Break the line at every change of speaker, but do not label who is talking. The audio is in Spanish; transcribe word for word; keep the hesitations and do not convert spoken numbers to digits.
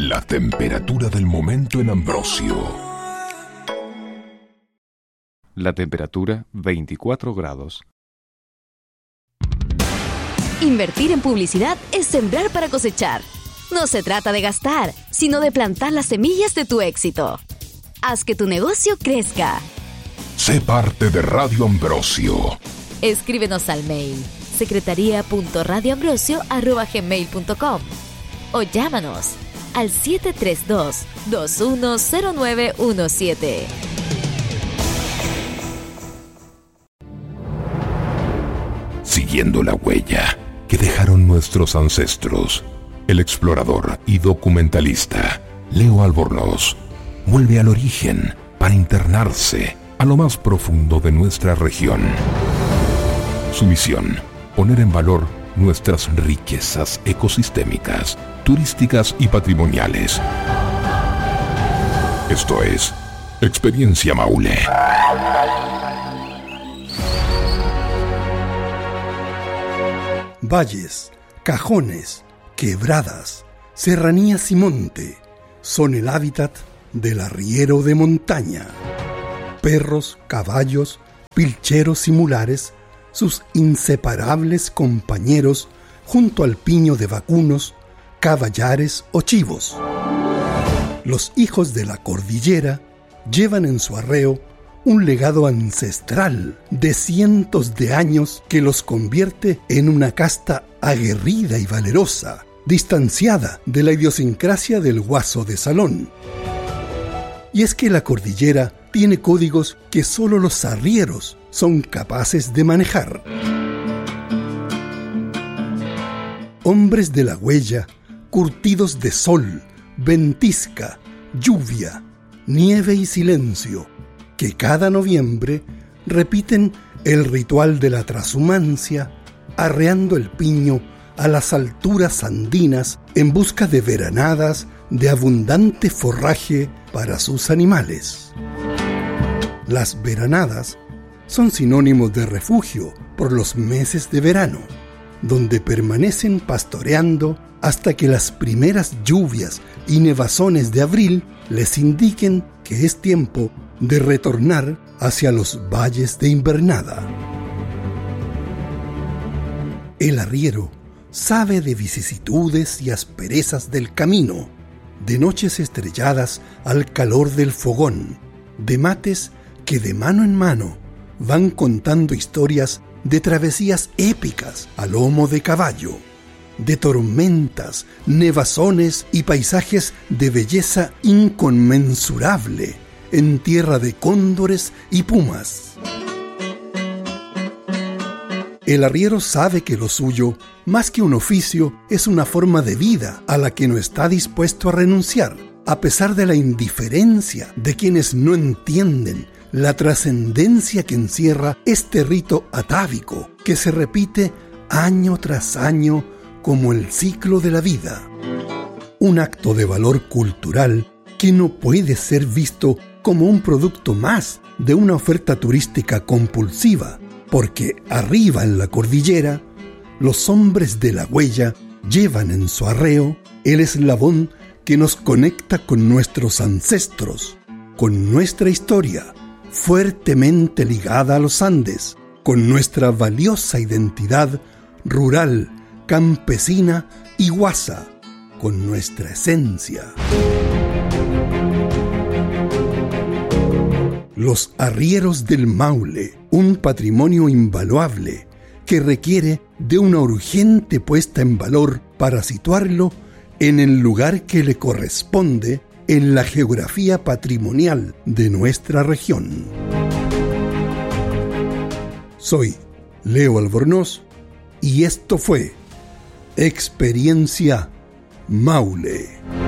La temperatura del momento en Ambrosio.
La temperatura veinticuatro grados.
Invertir en publicidad es sembrar para cosechar. No se trata de gastar, sino de plantar las semillas de tu éxito. Haz que tu negocio crezca.
Sé parte de Radio Ambrosio.
Escríbenos al mail secretaría punto radioambrosio arroba gmail punto com o llámanos al siete tres dos, dos uno cero nueve uno siete.
Siguiendo la huella que dejaron nuestros ancestros, el explorador y documentalista Leo Albornoz vuelve al origen para internarse a lo más profundo de nuestra región. Su misión: poner en valor nuestras riquezas ecosistémicas, turísticas y patrimoniales. Esto es Experiencia Maule.
Valles, cajones, quebradas, serranías y monte son el hábitat del arriero de montaña. Perros, caballos, pilcheros y mulares, sus inseparables compañeros junto al piño de vacunos, caballares o chivos. Los hijos de la cordillera llevan en su arreo un legado ancestral de cientos de años que los convierte en una casta aguerrida y valerosa, distanciada de la idiosincrasia del guaso de salón. Y es que la cordillera tiene códigos que solo los arrieros son capaces de manejar. Hombres de la huella, curtidos de sol, ventisca, lluvia, nieve y silencio, que cada noviembre repiten el ritual de la trashumancia, arreando el piño a las alturas andinas en busca de veranadas de abundante forraje para sus animales. Las veranadas son sinónimos de refugio por los meses de verano, donde permanecen pastoreando hasta que las primeras lluvias y nevazones de abril les indiquen que es tiempo de retornar hacia los valles de invernada. El arriero sabe de vicisitudes y asperezas del camino, de noches estrelladas al calor del fogón, de mates que de mano en mano van contando historias de travesías épicas a lomo de caballo, de tormentas, nevazones y paisajes de belleza inconmensurable en tierra de cóndores y pumas. El arriero sabe que lo suyo, más que un oficio, es una forma de vida a la que no está dispuesto a renunciar, a pesar de la indiferencia de quienes no entienden la trascendencia que encierra este rito atávico que se repite año tras año como el ciclo de la vida. Un acto de valor cultural que no puede ser visto como un producto más de una oferta turística compulsiva, porque arriba en la cordillera, los hombres de la huella llevan en su arreo el eslabón que nos conecta con nuestros ancestros, con nuestra historia, fuertemente ligada a los Andes, con nuestra valiosa identidad rural, campesina y guasa, con nuestra esencia. Los arrieros del Maule, un patrimonio invaluable que requiere de una urgente puesta en valor para situarlo en el lugar que le corresponde en la geografía patrimonial de nuestra región. Soy Leo Albornoz y esto fue Experiencia Maule.